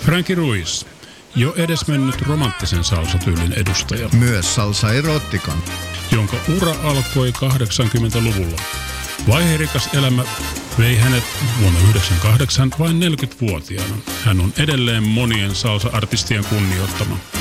Frankie Ruiz, jo edesmennyt romanttisen salsatyylin edustaja. Myös salsa erotikan, jonka ura alkoi 80-luvulla. Vaiherikas elämä vei hänet vuonna 1998 vain 40-vuotiaana. Hän on edelleen monien salsa-artistien kunnioittama.